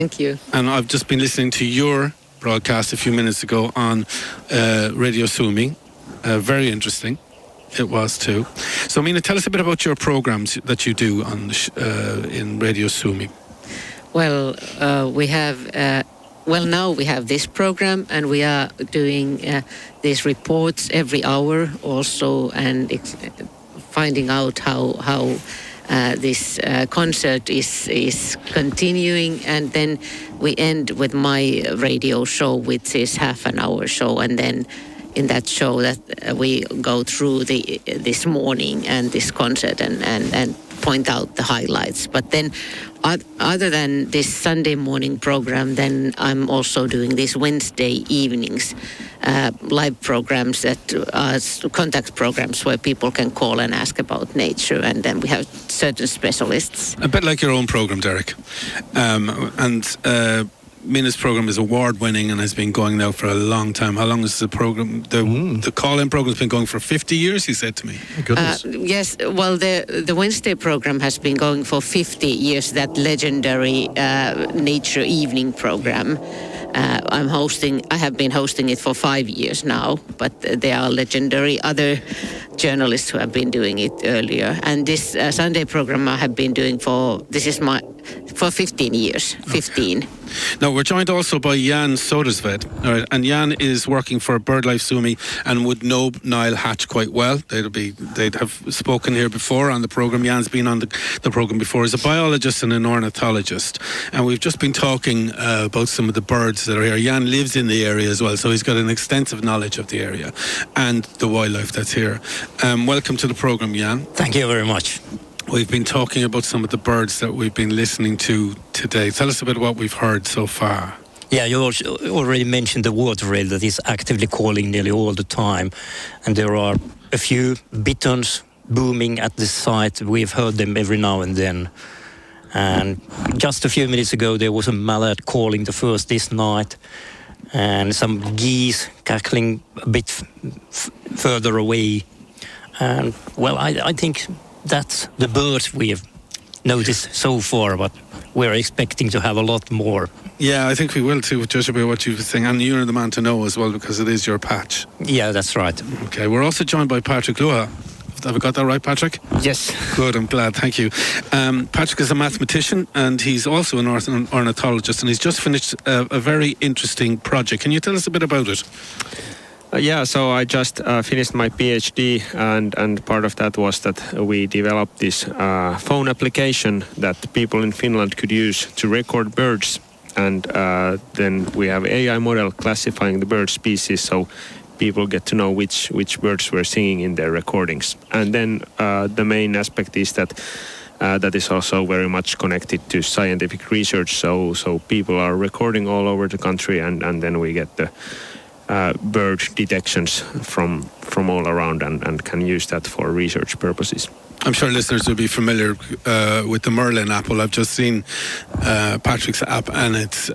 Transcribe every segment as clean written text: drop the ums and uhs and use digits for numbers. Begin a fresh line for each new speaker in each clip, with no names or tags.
Thank you.
And I've just been listening to your broadcast a few minutes ago on Radio Suomi. Very interesting. It was too. So, Mina, tell us a bit about your programs that you do on in Radio Suomi.
Well, we have. Now we have this program, and we are doing these reports every hour also, and finding out how this concert is continuing. And then we end with my radio show, which is half an hour show, and then in that show that we go through this morning and this concert and point out the highlights. But then other than this Sunday morning program, then I'm also doing these Wednesday evenings live programs that are contact programs where people can call and ask about nature, and then we have certain specialists.
A bit like your own program, Derek. Mina's program is award-winning and has been going now for a long time. How long is the program? The call-in program has been going for 50 years, he said to me.
Goodness.
Yes, well, the Wednesday program has been going for 50 years, that legendary nature evening program. I have been hosting it for 5 years now, but they are legendary. Other journalists who have been doing it earlier. And this Sunday program I have been doing for 15 years. 15.
Now, we're joined also by Jan Sodersved. All right, and Jan is working for BirdLife Suomi and would know Niall Hatch quite well. They'd have spoken here before on the programme. Jan's been on the programme before as a biologist and an ornithologist. And we've just been talking about some of the birds that are here. Jan lives in the area as well, so he's got an extensive knowledge of the area and the wildlife that's here. Welcome to the programme, Jan.
Thank you very much.
We've been talking about some of the birds that we've been listening to today. Tell us a bit what we've heard so far.
Yeah, you already mentioned the water rail that is actively calling nearly all the time. And there are a few bitterns booming at the site. We've heard them every now and then. And just a few minutes ago, there was a mallard calling the first this night. And some geese cackling a bit further away. And, well, I think that's the birds we have noticed so far, but we're expecting to have a lot more.
Yeah, I think we will too, just about what you were saying. And you're the man to know as well, because it is your patch.
Yeah, that's right.
Okay, we're also joined by Patrick Luha. Have I got that right, Patrick?
Yes.
Good, I'm glad, thank you. Patrick is a mathematician and he's also an ornithologist, and he's just finished a very interesting project. Can you tell us a bit about it?
So I just finished my PhD, and part of that was that we developed this phone application that people in Finland could use to record birds, and then we have AI model classifying the bird species, so people get to know which birds were singing in their recordings. And then the main aspect is that that is also very much connected to scientific research, so people are recording all over the country, and then we get the bird detections from all around and can use that for research purposes.
I'm sure listeners will be familiar with the Merlin app. Well, I've just seen Patrick's app, and it's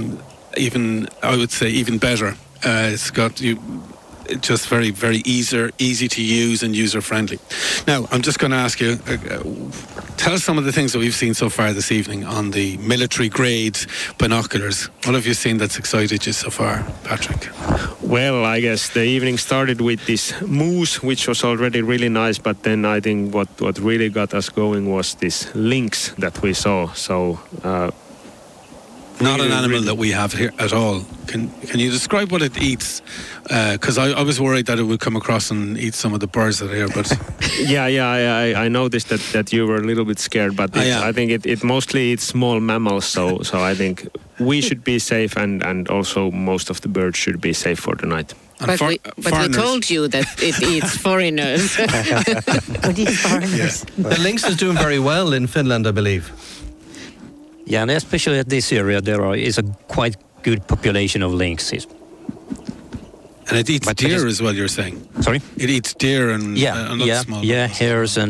even better. It's got just very, very easy to use and user friendly. Now, I'm just going to ask you, tell us some of the things that we've seen so far this evening on the military grade binoculars. What have you seen that's excited you so far, Patrick?
Well, I guess the evening started with this moose, which was already really nice, but then I think what really got us going was this lynx that we saw. So
not an animal that we have here at all. Can you describe what it eats? Because I was worried that it would come across and eat some of the birds that are here. But
I noticed that you were a little bit scared, but I think it mostly eats small mammals. So I think we should be safe, and also most of the birds should be safe for the night.
But we told you that it eats foreigners.
It eats foreigners. Yeah. The lynx is doing very well in Finland, I believe.
Yeah, and especially at this area, there is a quite good population of lynxes.
And it eats deer as well, you're saying?
Sorry?
It eats deer and small
hares and